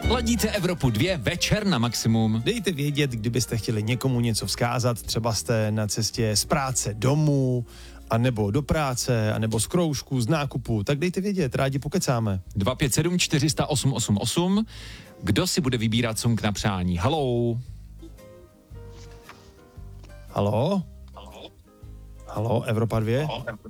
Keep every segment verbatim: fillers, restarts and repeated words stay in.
Ladíte Evropu dva, večer na maximum. Dejte vědět, kdybyste chtěli někomu něco vzkázat, třeba jste na cestě z práce domů, a nebo do práce, a nebo z kroužku, z nákupu, tak dejte vědět, rádi pokecáme. dva pět sedm čtyři nula osm osm osm. Kdo si bude vybírat song na přání? Haló? Haló? Haló, Evropa dva?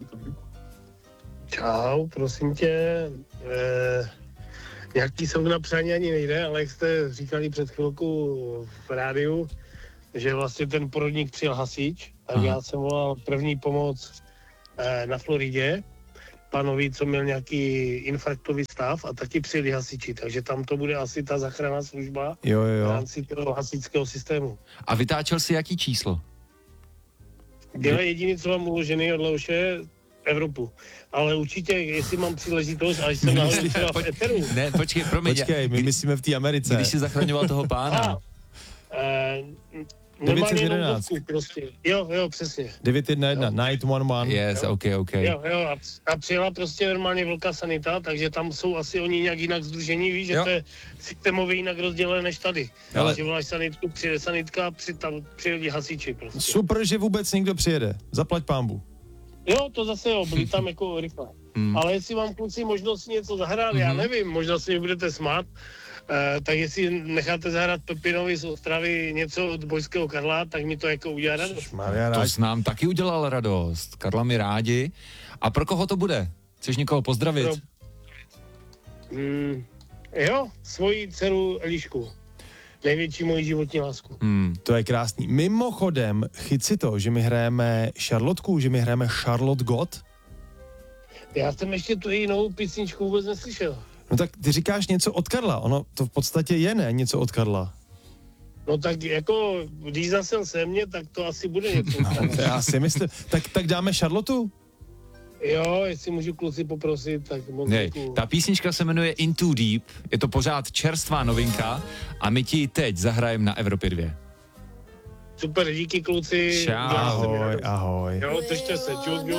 Čau, prosím tě, eh, nějaký song na přání ani nejde, ale jak jste říkali před chvilkou v rádiu, že vlastně ten porodník přijel hasič, tak Aha. já jsem volal první pomoc eh, na Floridě, panovi, co měl nějaký infarktový stav a taky přijeli hasiči, takže tam to bude asi ta záchranná služba jo, jo, jo. v rámci toho hasičského systému. A vytáčel si jaký číslo? Dělá jediný, co mám uložený od Leoše, Evropu. Ale určitě, jestli mám příležitost, až jsem nahoře třeba v Eteru. Ne, počkej, promiň. Počkej, my myslíme v té Americe. Když jsi zachraňoval toho pána. A, eh, normálně jenom vodku, prostě. Jo, jo, přesně. devět jedna jedna, nine one one. Yes, jo. ok, ok. Jo, jo, a, a přijela prostě normálně velká sanita, takže tam jsou asi oni nějak jinak sdružení, víš, že jo. to je systémově jinak rozdělené než tady. Ale... Ale... Že voláš sanitku, přijede sanitka, při, tam přijedí hasiči prostě. Super, že vůbec někdo přijede. Zaplať pánbu. Jo, to zase jo, byli tam jako rychle. Hmm. Ale jestli vám kluci možnost něco zahrát, hmm. já nevím, možná si mě budete smát, Uh, tak jestli necháte zahrát Pepinovi z Ostravy něco od Bojského Karla, tak mi to jako udělá radost. To s nám taky udělal radost. Karla mi rádi. A pro koho to bude? Chceš někoho pozdravit? Pro... Mm, jo, svoji dceru Elišku. Největší moji životní lásku. Hmm. To je krásný. Mimochodem, chyť si to, že my hrajeme Charlotku, že my hrajeme Charlotte God. Já jsem ještě tu její novou písničku vůbec neslyšel. No tak ty říkáš něco od Karla, ono to v podstatě je, ne, něco od Karla. No tak jako, když zasel se mě, tak to asi bude něco. No, já si myslím, tak, tak dáme Charlotu? Jo, jestli můžu kluci poprosit, tak moc Nej, ta písnička se jmenuje Into Deep, je to pořád čerstvá novinka a my ti ji teď zahrajeme na Evropě dva. Super, díky kluci. Čau. Ahoj, ahoj. Jo, držte se, čus,